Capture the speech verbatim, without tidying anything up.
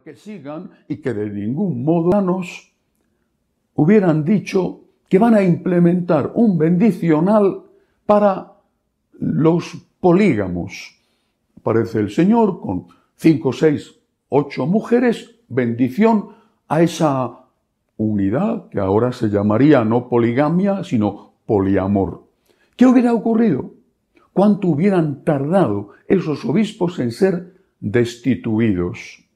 que sigan y que de ningún modo nos hubieran dicho que van a implementar un bendicional para los polígamos. Aparece el Señor con cinco, seis, ocho mujeres, bendición a esa unidad que ahora se llamaría no poligamia, sino poliamor. ¿Qué hubiera ocurrido? ¿Cuánto hubieran tardado esos obispos en ser destituidos?